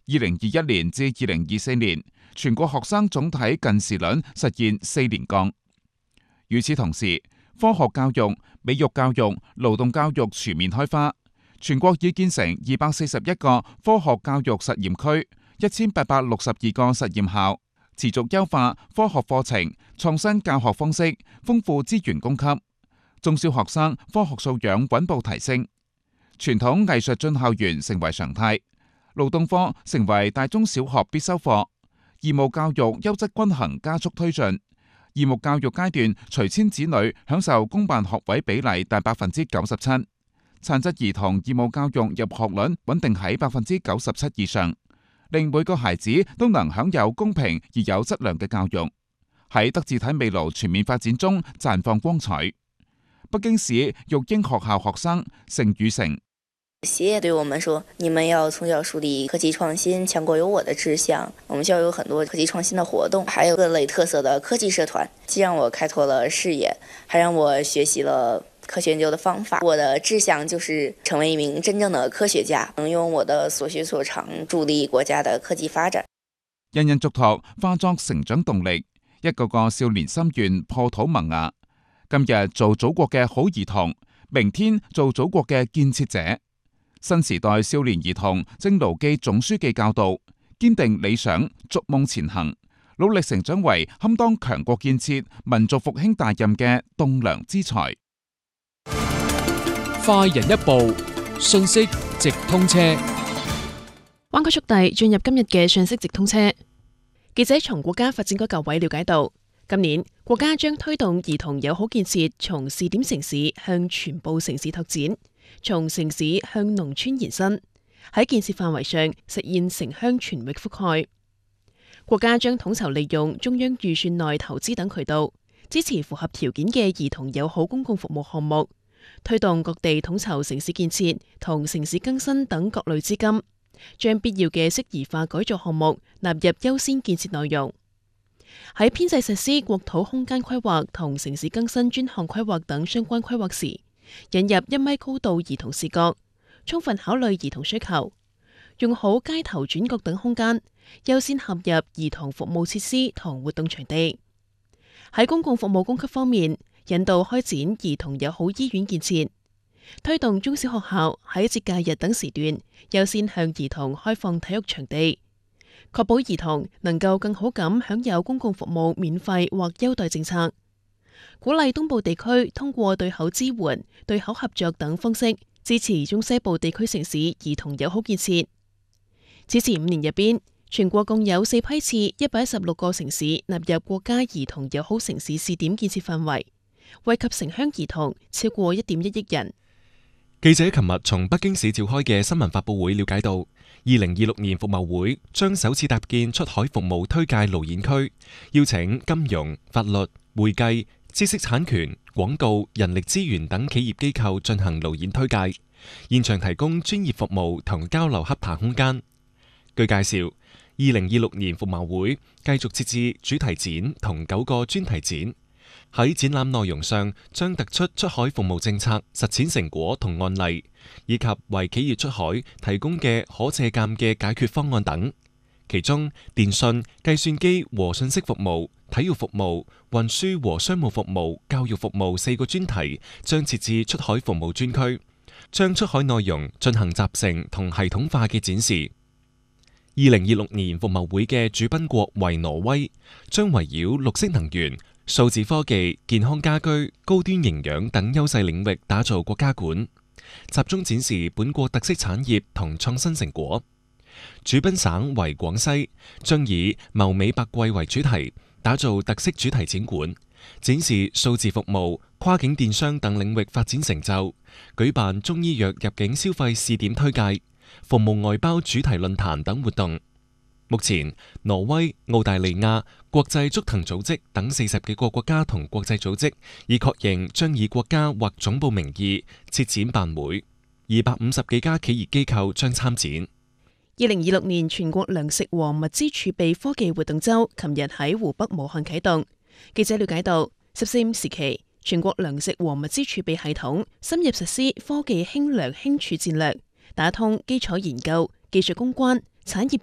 2021年至2024年，全國學生總體近視率實現4年降。與此同時，科學教育、美育教育、勞動教育全面開花，全國已建成241個科學教育實驗區、1862個實驗校，持續優化科學課程、創新教學方式、豐富資源供給，中小學生科學素養穩步提升。傳統藝術進校園成為常態，勞動課成為大中小學必修課，義務教育優質均衡加速推進。義務教育階段隨遷子女享受公辦學位比例達97%，殘疾兒童義務教育入學率穩定喺97%以上，令每個孩子都能享有公平而有質量嘅教育，喺德智體美勞全面發展中綻放光彩。北京市育英學校學生盛宇成。 企業對我們說，你們要從小樹立科技創新強國有我的志向。我們學校有很多科技創新的活動，還有各類特色的科技社團，既讓我開拓了視野，還讓我學習了科學研究的方法。我的志向就是成為一名真正的科學家，能用我的所學所長助力國家的科技發展。 人人續託化作成長動力，一個個少年心願破土萌芽。今日做祖國嘅好兒童，明天做祖國嘅建設者。新時代少年兒童正牢記總書記教導，堅定理想，逐夢前行，努力成長為堪當強國建設、民族復興大任嘅棟樑之才。 快人一步，信息直通車。 灣區速遞進入今日嘅信息直通車。記者從國家發展局舊委了解到，今年國家將推動兒童友好建設從試點城市向全部城市拓展，從城市向農村延伸，喺建設範圍上實現城鄉全域覆蓋。國家將統籌利用中央預算內投資等渠道，支持符合條件嘅兒童友好公共服務項目，推動各地統籌城市建設同城市更新等各類資金，將必要嘅適宜化改造項目納入優先建設內容。喺編制實施國土空間規劃同城市更新專項規劃等相關規劃時，引入1米高度兒童視角，充分考慮兒童需求，用好街頭轉角等空間，優先合入兒童服務設施同活動場地。喺公共服務供給方面，引導開展兒童友好醫院建設，推動中小學校喺節假日等時段優先向兒童開放體育場地，確保兒童能夠更好咁享有公共服務免費或優待政策。鼓勵東部地區通過對口支援、對口合作等方式支持中西部地區城市兒童友好建設。此前5年入邊，全國共有4批次116個城市納入國家兒童友好城市試點建設範圍，惠及城鄉兒童超過1.1億人。 記者琴日從北京市召開嘅新聞發佈會了解到，2026年服貿會將首次搭建出海服務推介路演區，邀請金融、法律、會計、知識產權、廣告、人力資源等企業機構進行路演推介，現場提供專業服務同交流洽談空間。據介紹，2026年服貿會繼續設置主題展同9個專題展，喺展覽內容上將突出出海服務政策實踐成果同案例，以及為企業出海提供嘅可借鑑嘅解決方案等。其中，電信、計算機和信息服務、體育服務、運輸和商務服務、教育服務4個專題將設置出海服務專區，將出海內容進行集成同系統化嘅展示。2026年服貿會嘅主賓國為挪威，將圍繞綠色能源、數字科技、健康家居、高端營養等優勢領域打造國家館，集中展示本國特色產業同創新成果。主賓省為廣西，將以貌美百貴為主題，打造特色主題展館，展示數字服務、跨境電商等領域發展成就，舉辦中醫藥入境消費試點推介、服務外包主題論壇等活動。目前，挪威、澳大利亞、國際足壇組織等40幾個國家同國際組織已確認將以國家或總部名義設展辦會，250幾家企業機構將參展。 2026年全國糧食和物資儲備科技活動週琴日喺湖北武漢啟動。記者了解到，14時期，全國糧食和物資儲備系統深入實施科技興糧興儲戰略，打通基礎研究、技術攻關、產業